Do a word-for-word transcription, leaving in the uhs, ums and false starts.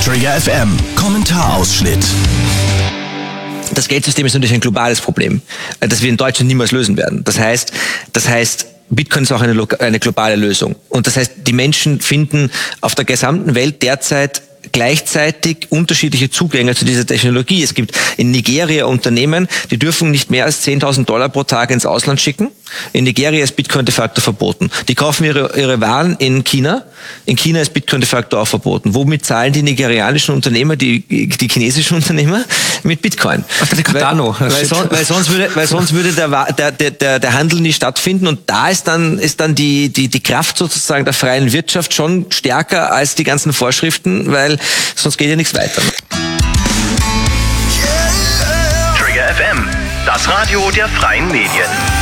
Trigger F M Kommentarausschnitt. Das Geldsystem ist natürlich ein globales Problem, das wir in Deutschland niemals lösen werden. Das heißt, das heißt, Bitcoin ist auch eine, eine globale Lösung. Und das heißt, die Menschen finden auf der gesamten Welt derzeit gleichzeitig unterschiedliche Zugänge zu dieser Technologie. Es gibt in Nigeria Unternehmen, die dürfen nicht mehr als zehntausend Dollar pro Tag ins Ausland schicken. In Nigeria ist Bitcoin de facto verboten. Die kaufen ihre, ihre Waren in China. In China ist Bitcoin de facto auch verboten. Womit zahlen die nigerianischen Unternehmer, die, die chinesischen Unternehmer? Mit Bitcoin. Cardano. Weil, weil, son, weil sonst würde, weil sonst würde der, der, der, der Handel nie stattfinden. Und da ist dann, ist dann die, die, die Kraft sozusagen der freien Wirtschaft schon stärker als die ganzen Vorschriften, weil sonst geht ja nichts weiter. Trigger F M, das Radio der freien Medien.